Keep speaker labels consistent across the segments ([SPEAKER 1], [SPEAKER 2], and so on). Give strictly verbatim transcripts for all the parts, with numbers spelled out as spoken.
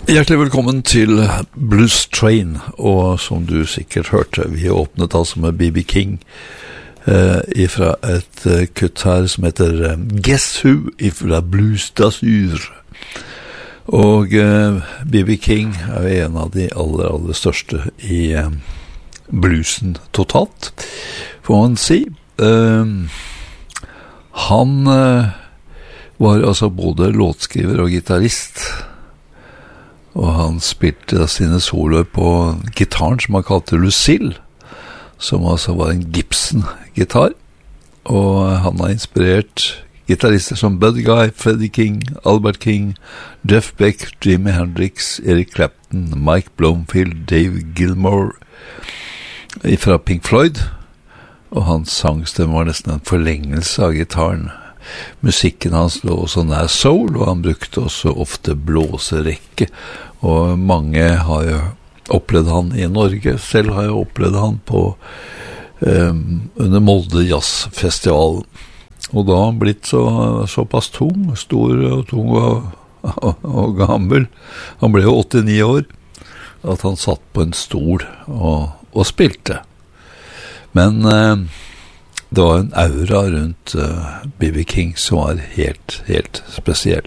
[SPEAKER 1] Hjertelig velkommen til Blues Train, og som du sikkert hørte, vi har åpnet altså med B B King eh, ifra et eh, kutt her som heter eh, Guess Who ifra Blues d'Azur. Og eh, B B King er jo en av de aller, aller største i eh, bluesen totalt, får man si. Eh, han eh, var altså både låtskriver og gitarrist, og han spilte sine soloer på gitaren som han kalte Lucille, som altså var en Gibson-gitar, og han har inspirert gitarister som Buddy Guy, Freddie King, Albert King, Jeff Beck, Jimi Hendrix, Eric Clapton, Mike Bloomfield, Dave Gilmour fra Pink Floyd, og hans sangstemme var nesten en forlengelse av gitaren. Musikken hans lå også nær soul, og han brukte også ofte blåserekke, og mange har jo opplevd han i Norge. Selv har jeg opplevd han på um, under Molde Jazzfestival, og da har han blitt så, såpass tung, stor og tung og, og, og gammel. Han ble jo åttini år, at han satt på en stol og, og spilte. Men uh, det var en aura rundt uh, B B King som var helt, helt spesiell.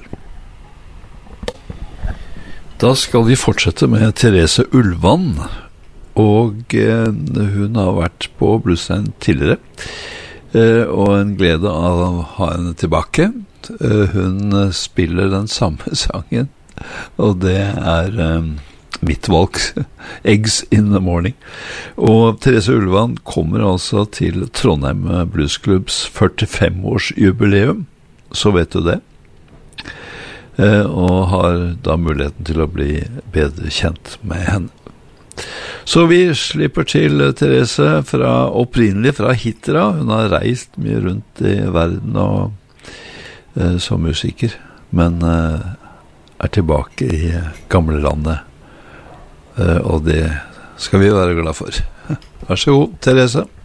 [SPEAKER 1] Da skal vi fortsette med Therese Ullvann, og uh, hun har vært på Bluescene tidligere, uh, og en glede av å ha henne tilbake. Uh, hun uh, spiller den samme sangen, og det er um, mitt valg, Eggs in the Morning. Og Therese Ullvann kommer altså til Trondheim Bluesklubbs førtifem-års jubileum, så vet du det. Eh, og har da muligheten til å bli bedre kjent med henne. Så vi slipper til Therese fra, opprinnelig fra Hitra. Hun har reist mye rundt i verden og, eh, som musiker, men eh, er tilbake i gamlelandet. Uh, og det skal vi være glad for. Vær så god, Therese.